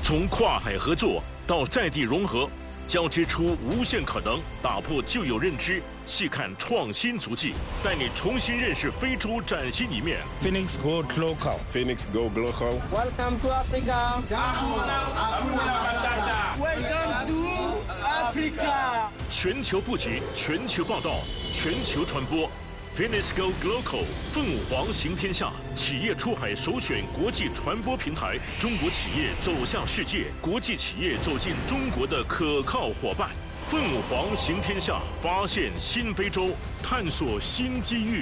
从跨海合作到在地融合，交织出无限可能，打破旧有认知，细看创新足迹，带你重新认识非洲崭新一面。 Phoenix Go Global. Phoenix Go Global. Welcome to Africa. Welcome to Africa. 全球布局，全球报道，全球传播。Phoenix Go Global 凤凰行天下，企业出海首选国际传播平台，中国企业走向世界，国际企业走进中国的可靠伙伴。凤凰行天下，发现新非洲，探索新机遇。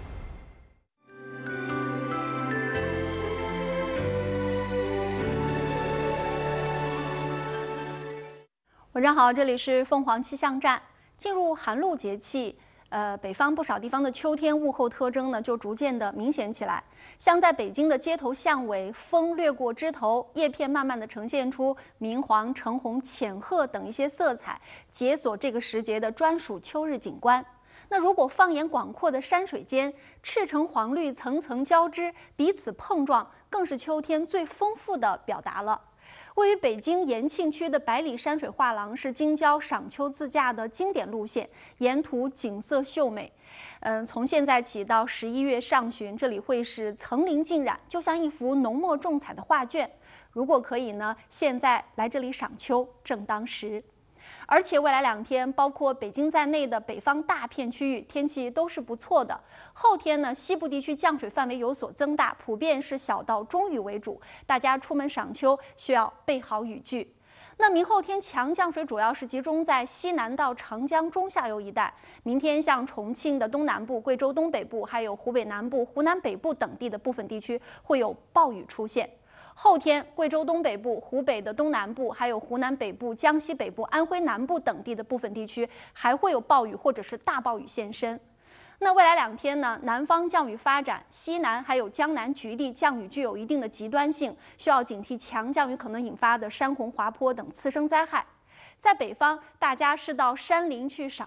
晚上好，这里是凤凰气象站。进入寒露节气。北方不少地方的秋天物候特征呢，就逐渐的明显起来。像在北京的街头巷尾，风掠过枝头，叶片慢慢的呈现出明黄、橙红、浅褐等一些色彩，解锁这个时节的专属秋日景观。那如果放眼广阔的山水间，赤橙黄绿层层交织，彼此碰撞，更是秋天最丰富的表达了。位于北京延庆区的百里山水画廊是京郊赏秋自驾的经典路线，沿途景色秀美。从现在起到11月上旬，这里会是层林尽染，就像一幅浓墨重彩的画卷。如果可以呢，现在来这里赏秋正当时。而且未来2天，包括北京在内的北方大片区域天气都是不错的。后天呢，西部地区降水范围有所增大，普遍是小到中雨为主，大家出门赏秋需要备好雨具。那明后天强降水主要是集中在西南到长江中下游一带。明天像重庆的东南部、贵州东北部，还有湖北南部、湖南北部等地的部分地区会有暴雨出现。后天，贵州东北部、湖北的东南部，还有湖南北部、江西北部、安徽南部等地的部分地区还会有暴雨或者是大暴雨现身。那未来2天呢，南方降雨发展，西南还有江南局地降雨具有一定的极端性，需要警惕强降雨可能引发的山洪、滑坡等次生灾害。在北方，大家是到山林去赏